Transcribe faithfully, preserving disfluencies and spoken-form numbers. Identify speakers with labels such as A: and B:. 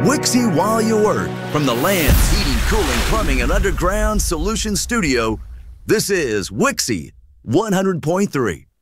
A: Wixie while you work. From the Land's Heating, Cooling, Plumbing, and Underground Solutions Studio, this is Wixie one hundred point three.